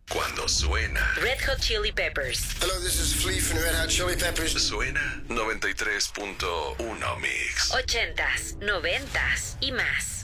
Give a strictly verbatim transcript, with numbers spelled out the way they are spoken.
Cuando suena Red Hot Chili Peppers. Hello, this is Flea from the Red Hot Chili Peppers. Suena noventa y tres punto uno Mix. Ochentas, noventas y más.